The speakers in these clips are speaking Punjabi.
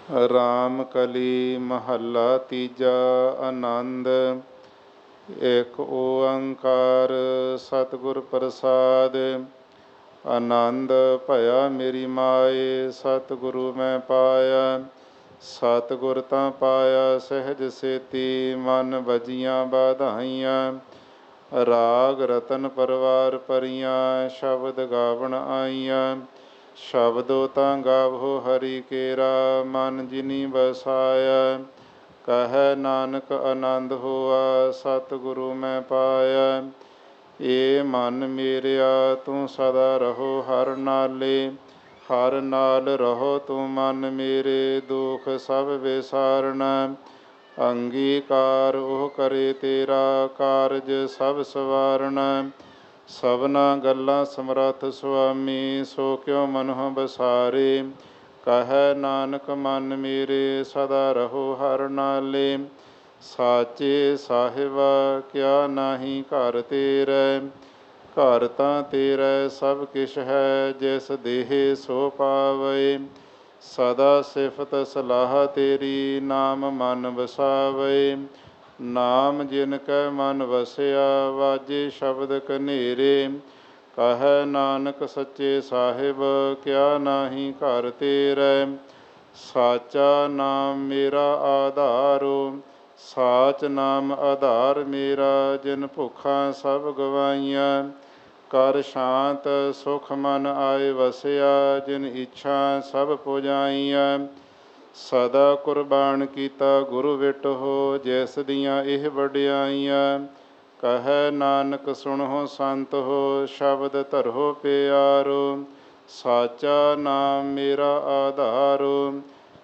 ਰਾਮ ਕਲੀ ਮਹੱਲਾ ਤੀਜਾ। ਆਨੰਦ। ਇੱਕ ਓੰਕਾਰ ਸਤਿਗੁਰ ਪ੍ਰਸਾਦਿ। ਆਨੰਦ ਭਇਆ ਮੇਰੀ ਮਾਏ, ਸਤਿਗੁਰੂ ਮੈਂ ਪਾਇਆ। ਸਤਿਗੁਰ ਤਾਂ ਪਾਇਆ ਸਹਿਜ ਸੇਤੀ, ਮਨ ਵਜੀਆਂ ਬਾਧਾਈਆਂ। ਰਾਗ ਰਤਨ ਪਰਵਾਰ ਪਰੀਆਂ, ਸ਼ਬਦ ਗਾਵਣ ਆਈਆਂ। ਸ਼ਬਦੋ ਤਾਂ ਗਾਵੋ ਹਰੀ ਕੇਰਾ, ਮਨ ਜਿਨੀ ਵਸਾਇਆ। ਕਹੈ ਨਾਨਕ ਆਨੰਦ ਹੋਆ, ਸਤਿਗੁਰੂ ਮੈਂ ਪਾਇਆ। ਏ ਮਨ ਮੇਰਿਆ ਤੂੰ ਸਦਾ ਰਹੋ ਹਰ ਨਾਲੇ, ਹਰ ਨਾਲ ਰਹੋ ਤੂੰ ਮਨ ਮੇਰੇ, ਦੁਖ ਸਭ ਵਿਸਾਰਣਾ। ਅੰਗੀਕਾਰ ਉਹ ਕਰੇ ਤੇਰਾ, ਕਾਰਜ ਸਭ ਸਵਾਰਣਾ। ਸਭਨਾ ਗੱਲਾਂ ਸਮਰੱਥ ਸੁਆਮੀ, ਸੋ ਕਿਉ ਮਨਹੁ ਬਸਾਰੇ। ਕਹੈ ਨਾਨਕ ਮਨ ਮੇਰੇ ਸਦਾ ਰਹੋ ਹਰ ਨਾਲੇ। ਸਾਚੇ ਸਾਹਿਬਾ ਕਿਆ ਨਾਹੀ ਘਰ ਤੇਰੇ, ਘਰ ਤਾਂ ਤੇਰਾ ਸਭ ਕਿਛ ਹੈ, ਜਿਸ ਦੇਹ ਸੋ ਪਾਵੇ। ਸਦਾ ਸਿਫਤ ਸਲਾਹ ਤੇਰੀ, ਨਾਮ ਮਨ ਵਸਾਵੇ। ਨਾਮ ਜਿਨ ਕੈ ਮਨ ਵਸਿਆ, ਵਾਜੇ ਸ਼ਬਦ ਕਨੇਰੇ। ਕਹੈ ਨਾਨਕ ਸੱਚੇ ਸਾਹਿਬ ਕਿਆ ਨਾਹੀ ਘਰ ਤੇਰੇ। ਸਾਚਾ ਨਾਮ ਮੇਰਾ ਆਧਾਰੋ, ਸਾਚ ਨਾਮ ਆਧਾਰ ਮੇਰਾ। ਜਿਨ ਭੁੱਖਾਂ ਸਭ ਗਵਾਈਆਂ, ਕਰ ਸ਼ਾਂਤ ਸੁਖ ਮਨ ਆਏ ਵਸਿਆ। ਜਿਨ ਇੱਛਾ ਸਭ ਪੁਜਾਈਆਂ, ਸਦਾ ਕੁਰਬਾਨ ਕੀਤਾ ਗੁਰੂ ਵਿਟਹੁ, ਜਿਸ ਦੀਆਂ ਇਹ ਵਡਿਆਈਆਂ। ਕਹੈ ਨਾਨਕ ਸੁਣਹੁ ਸੰਤ ਹੋ, ਸ਼ਬਦ ਧਰਹੁ ਪਿਆਰੋ। ਸਾਚਾ ਨਾਮ ਮੇਰਾ ਆਧਾਰੋ,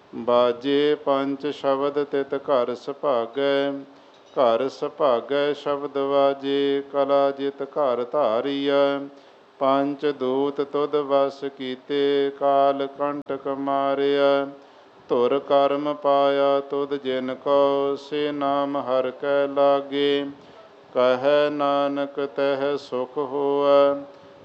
ਬਾਜੇ ਪੰਚ ਸ਼ਬਦ ਤਿਤ ਘਰ ਸੁਭਾਗੈ। ਘਰ ਸੁਭਾਗੈ ਸ਼ਬਦ ਵਾਜੇ, ਕਲਾ ਜਿਤ ਘਰ ਧਾਰੀਆ। ਪੰਚ ਦੂਤ ਤੁਧ ਵਸ ਕੀਤੇ, ਕਾਲ ਕੰਟਕ ਮਾਰਿਆ। ਧੁਰ ਕਰਮ ਪਾਇਆ ਤੁਧ ਜਿਨ ਕੋ, ਸੇ ਨਾਮ ਹਰਿ ਕੈ ਲਾਗੇ। ਕਹੈ ਨਾਨਕ ਤਹ ਸੁਖ ਹੋਆ,